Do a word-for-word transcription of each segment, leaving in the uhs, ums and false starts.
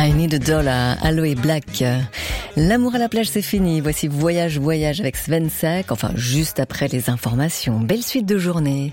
I Need a Dollar, Aloe Black. L'amour à la plage, c'est fini. Voici Voyage, Voyage avec Sven Sack. Enfin, juste après les informations. Belle suite de journée.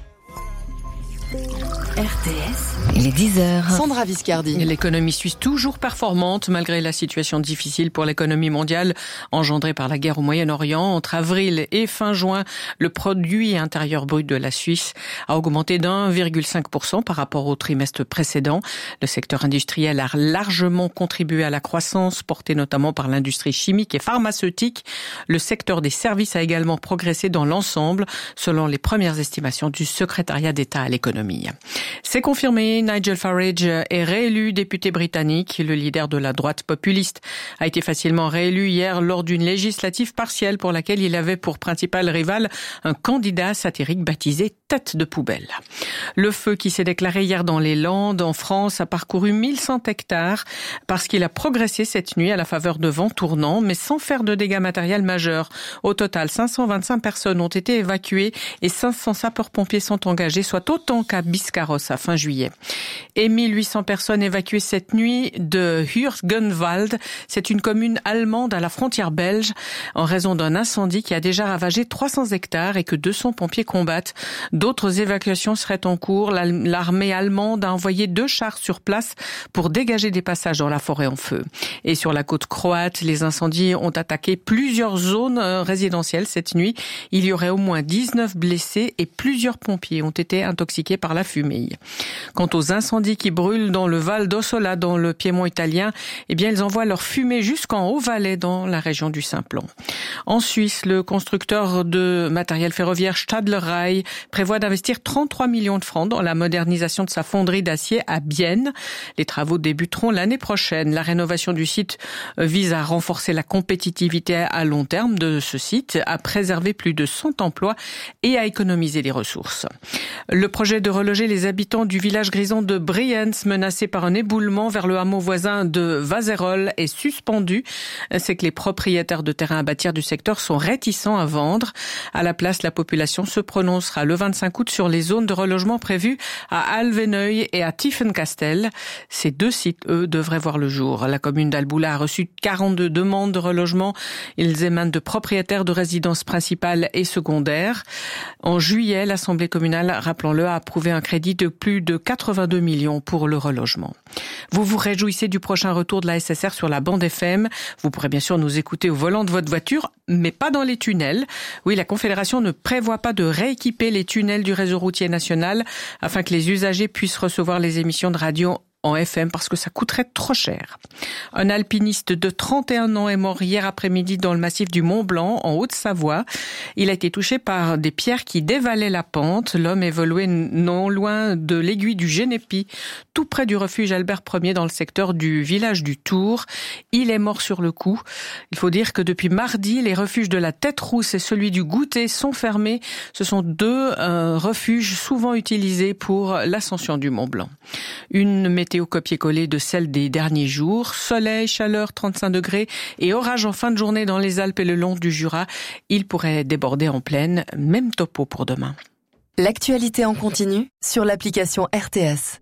R T S. Il est dix heures. Sandra Viscardi. L'économie suisse toujours performante malgré la situation difficile pour l'économie mondiale engendrée par la guerre au Moyen-Orient. Entre avril et fin juin, le produit intérieur brut de la Suisse a augmenté d'un virgule cinq pour cent par rapport au trimestre précédent. Le secteur industriel a largement contribué à la croissance, portée notamment par l'industrie chimique et pharmaceutique. Le secteur des services a également progressé dans l'ensemble, selon les premières estimations du secrétariat d'État à l'économie. C'est confirmé, Nigel Farage est réélu député britannique. Le leader de la droite populiste a été facilement réélu hier lors d'une législative partielle pour laquelle il avait pour principal rival un candidat satirique baptisé Tête de poubelle. Le feu qui s'est déclaré hier dans les Landes, en France, a parcouru mille cent hectares parce qu'il a progressé cette nuit à la faveur de vents tournants, mais sans faire de dégâts matériels majeurs. Au total, cinq cent vingt-cinq personnes ont été évacuées et cinq cents sapeurs-pompiers sont engagés, soit autant qu'à Biscarrosse à fin juillet. Et mille huit cents personnes évacuées cette nuit de Hürgenwald. C'est une commune allemande à la frontière belge en raison d'un incendie qui a déjà ravagé trois cents hectares et que deux cents pompiers combattent. D'autres évacuations seraient en cours. L'armée allemande a envoyé deux chars sur place pour dégager des passages dans la forêt en feu. Et sur la côte croate, les incendies ont attaqué plusieurs zones résidentielles cette nuit. Il y aurait au moins dix-neuf blessés et plusieurs pompiers ont été intoxiqués par la fumée. Quant aux incendies qui brûlent dans le Val d'Ossola, dans le Piémont italien, eh bien, ils envoient leur fumée jusqu'en Haut-Valais, dans la région du Simplon. En Suisse, le constructeur de matériel ferroviaire Stadler Rail prévoit d'investir trente-trois millions de francs dans la modernisation de sa fonderie d'acier à Bienne. Les travaux débuteront l'année prochaine. La rénovation du site vise à renforcer la compétitivité à long terme de ce site, à préserver plus de cent emplois et à économiser les ressources. Le projet de reloger les habitants du village grisant de Brienz, menacé par un éboulement vers le hameau voisin de Vazerolles, est suspendu. C'est que les propriétaires de terrains à bâtir du secteur sont réticents à vendre. À la place, la population se prononcera le vingt-cinq août sur les zones de relogement prévues à Alveneuil et à Tiefenkastel. Ces deux sites, eux, devraient voir le jour. La commune d'Alboula a reçu quarante-deux demandes de relogement. Ils émanent de propriétaires de résidences principales et secondaires. En juillet, l'Assemblée communale, rappelons-le, a approuvé un crédit de plus de quatre-vingt-deux millions pour le relogement. Vous vous réjouissez du prochain retour de la S S R sur la bande F M. Vous pourrez bien sûr nous écouter au volant de votre voiture, mais pas dans les tunnels. Oui, la Confédération ne prévoit pas de rééquiper les tunnels du réseau routier national afin que les usagers puissent recevoir les émissions de radio en F M parce que ça coûterait trop cher. Un alpiniste de trente et un ans est mort hier après-midi dans le massif du Mont Blanc, en Haute-Savoie. Il a été touché par des pierres qui dévalaient la pente. L'homme évoluait non loin de l'aiguille du Génépi, tout près du refuge Albert Ier dans le secteur du village du Tour. Il est mort sur le coup. Il faut dire que depuis mardi, les refuges de la Tête-Rousse et celui du Goûter sont fermés. Ce sont deux euh, refuges souvent utilisés pour l'ascension du Mont Blanc. Une météo au copier-coller de celle des derniers jours. Soleil, chaleur, trente-cinq degrés et orage en fin de journée dans les Alpes et le long du Jura. Il pourrait déborder en plaine. Même topo pour demain. L'actualité en continu sur l'application R T S.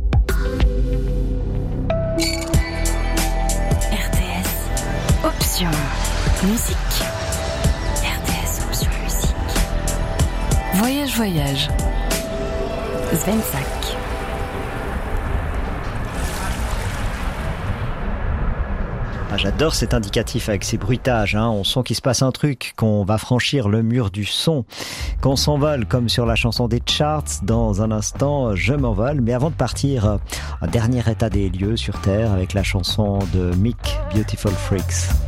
R T S. Option musique. R T S. Option musique. Voyage, voyage. Sven Sack. Ah, j'adore cet indicatif avec ces bruitages, hein. On sent qu'il se passe un truc, qu'on va franchir le mur du son, qu'on s'envole comme sur la chanson des charts. Dans un instant, je m'envole. Mais avant de partir, un dernier état des lieux sur Terre avec la chanson de Mick, Beautiful Freaks.